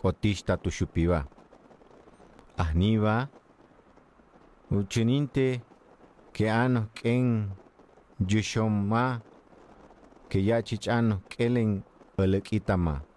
otista tushupiva. Ahniva, uchininte que ano ken yushoma que ya chichano kelen elekitama.